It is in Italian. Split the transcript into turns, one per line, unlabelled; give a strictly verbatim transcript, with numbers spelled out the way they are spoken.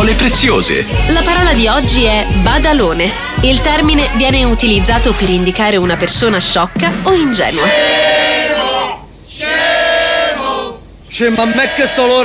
parole preziose.
La parola di oggi è badalone. Il termine viene utilizzato per indicare una persona sciocca o ingenua.
Scemo! Scemo! Scemo a me che solo